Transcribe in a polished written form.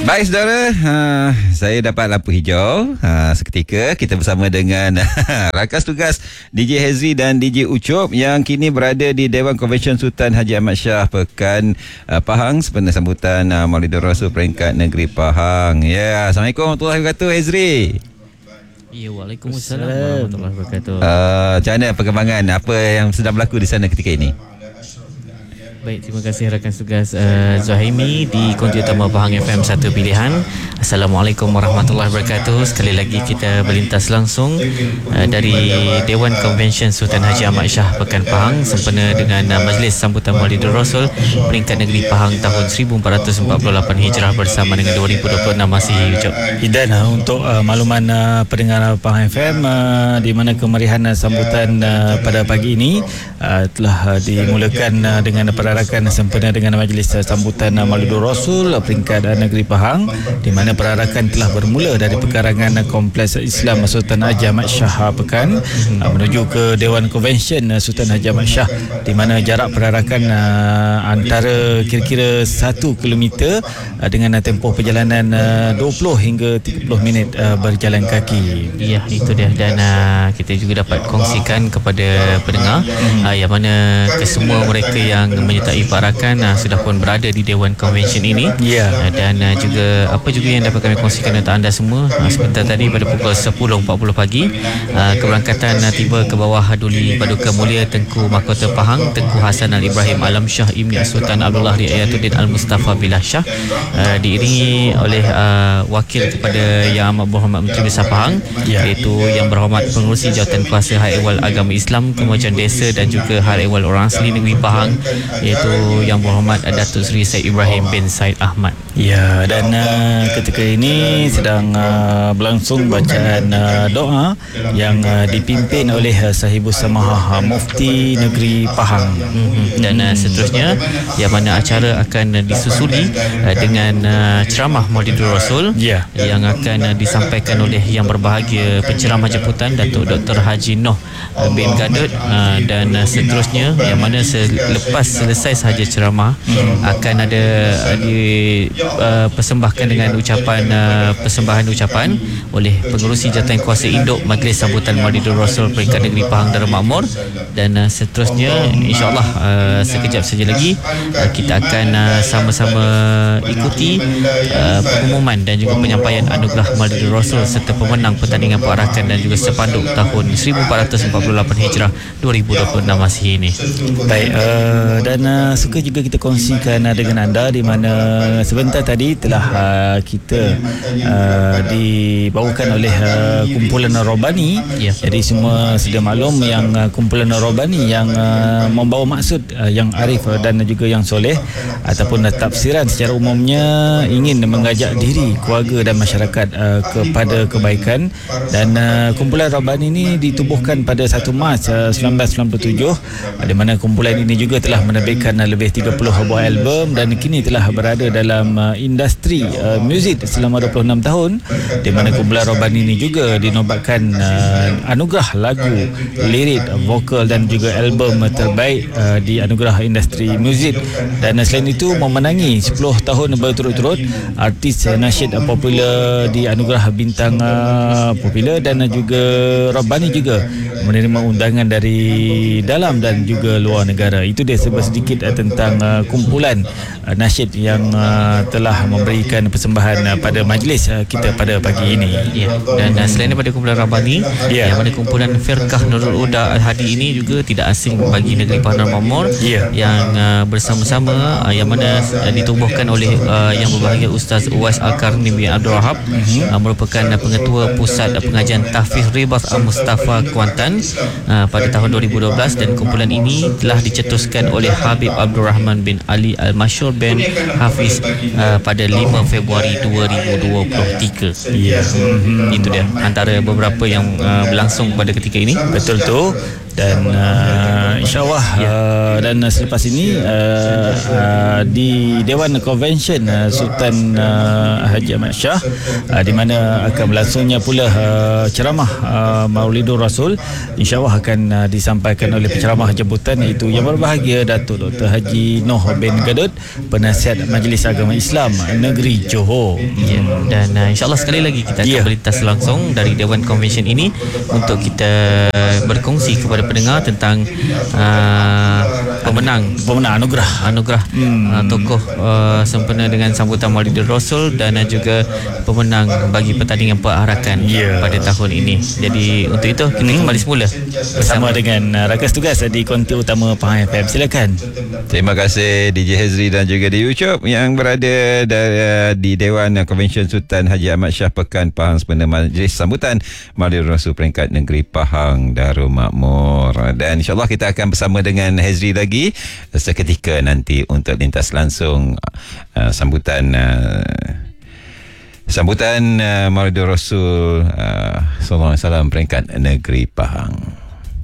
Baik saudara, saya dapat lampu hijau. Seketika kita bersama dengan rakan tugas DJ Hezri dan DJ Ucup yang kini berada di Dewan Konvensyen Sultan Haji Ahmad Shah Pekan Pahang sempena sambutan Maulidur Rasul peringkat negeri Pahang. Ya, Assalamualaikum warahmatullahi wabarakatuh Hezri. Ya, waalaikumsalam warahmatullahi wabarakatuh. Macam mana perkembangan, apa yang sedang berlaku di sana ketika ini? Baik, terima kasih rakan tugas Zuhaimi di Konti Utama Pahang FM 1 Pilihan. Assalamualaikum warahmatullahi wabarakatuh. Sekali lagi kita berlintas langsung dari Dewan Konvensyen Sultan Haji Ahmad Shah Pekan Pahang sempena dengan majlis sambutan Maulidur Rasul peringkat negeri Pahang tahun 1448 Hijrah bersama dengan 2026 masih Ucap. Idan, untuk makluman pendengar Pahang FM, di mana kemeriahan sambutan pada pagi ini telah dimulakan dengan perarakan sempena dengan majlis sambutan Maulidur Rasul peringkat negeri Pahang, di mana perarakan telah bermula dari pekarangan Kompleks Islam Sultan Haji Ahmad Shah Pekan menuju ke Dewan Konvensyen Sultan Haji Ahmad Shah, di mana jarak perarakan antara kira-kira 1 kilometer dengan tempoh perjalanan 20 hingga 30 minit berjalan kaki. Ya, itu dia. Dan kita juga dapat kongsikan kepada pendengar yang mana kesemua mereka yang menyertai perarakan sudah pun berada di Dewan Konvensyen ini. Dan juga apa juga yang dapat kami kongsikan untuk anda semua, sebentar tadi pada pukul 10.40 pagi keberangkatan tiba ke bawah Duli Paduka Mulia Tengku Mahkota Pahang Tengku Hasan Al-Ibrahim Alam Shah Ibni Sultan Abdullah Riayatuddin Al-Mustafa Billah Shah, diiringi oleh wakil kepada Yang Amat Berhormat Menteri Besar Pahang, iaitu Yang Berhormat Pengerusi Jawatan Kuasa Hal Ehwal Agama Islam, Kemajuan Desa dan juga Hal Ehwal Orang Asli Negeri Pahang, iaitu Yang Berhormat Datuk Seri Said Ibrahim bin Said Ahmad. Ya, dan ketika ini sedang berlangsung bacaan doa yang dipimpin oleh Sahibus Samahah Mufti Negeri Pahang. Dan seterusnya yang mana acara akan disusuli dengan ceramah Maulidur Rasul yang akan disampaikan oleh Yang Berbahagia Penceramah Jemputan Datuk Dr. Haji Noh bin Gadut, dan seterusnya yang mana selepas selesai sahaja ceramah akan ada dipersembahkan dengan persembahan ucapan oleh pengerusi jawatan kuasa induk Majlis Sambutan Maulidur Rasul peringkat negeri Pahang Darul Makmur. Dan seterusnya insya-Allah sekejap saja lagi kita akan sama-sama ikuti pengumuman dan juga penyampaian anugerah Maulidur Rasul serta pemenang pertandingan perarakan dan juga sepanduk tahun 1448 Hijrah 2026 masih ini. Baik, dan suka juga kita kongsikan dengan anda di mana sebentar tadi telah kita dibawakan oleh kumpulan Robani. Jadi semua sudah maklum yang kumpulan Robani yang membawa maksud yang arif dan juga yang soleh, ataupun tafsiran secara umumnya ingin mengajak diri keluarga dan masyarakat kepada kebaikan. Dan kumpulan Robani ini ditubuhkan pada 1 Mac 1997, di mana kumpulan ini juga telah menerbitkan lebih 30 buah album dan kini telah berada dalam industri muzik selama 26 tahun, di mana kumpulan Robani ini juga dinobatkan anugerah lagu, lirik, vokal dan juga album terbaik di anugerah industri muzik. Dan selain itu memenangi 10 tahun berturut-turut artis nasyid popular di anugerah bintang popular. Dan juga Robani juga menerima undangan dari dalam dan juga luar negara. Itu dia sedikit tentang kumpulan nasyid yang telah memberikan persembahan pada majlis kita pada pagi ini. Dan selain daripada kumpulan Rabani, yang mana kumpulan Firqah Nurul Huda Al-Hadi ini juga tidak asing bagi negeri Pahang Darul Makmur, yang bersama-sama yang mana ditubuhkan oleh Yang Berbahagia Ustaz Uwais Al-Karni bin Abdul Wahab, merupakan pengetua Pusat Pengajian Tahfiz Ribat Al-Mustafa Kuantan pada tahun 2012. Dan kumpulan ini telah dicetuskan oleh Habib Abdul Rahman bin Ali Al-Masyhur bin Hafiz pada 5 Februari 2023. Ya. Itu dia antara beberapa yang berlangsung pada ketika ini. Betul tu. dan insyaAllah dan selepas ini di Dewan Convention Sultan Haji Ahmad Shah di mana akan berlangsungnya pula ceramah Maulidur Rasul, insyaAllah akan disampaikan oleh penceramah jemputan iaitu Yang Berbahagia Datuk Dr. Haji Noh bin Gadut, Penasihat Majlis Agama Islam Negeri Johor. Dan insyaAllah sekali lagi kita akan berlintas langsung dari Dewan Convention ini untuk kita berkongsi kepada pendengar tentang pemenang anugerah tokoh sempena dengan sambutan Maulidur Rasul dan juga pemenang bagi pertandingan perarakan pada tahun ini. Jadi untuk itu kita kembali semula bersama dengan rakan tugas di konti utama Pahang FM. Silakan. Terima kasih DJ Hezri dan juga DJ Ucup yang berada di Dewan Convention Sultan Haji Ahmad Shah Pekan Pahang sempena majlis sambutan Maulidur Rasul peringkat negeri Pahang Darul Makmur. Dan insyaAllah kita akan bersama dengan Hezri lagi seketika nanti untuk lintas langsung sambutan Maulidur Rasul sallallahu alaihi wasallam peringkat negeri Pahang.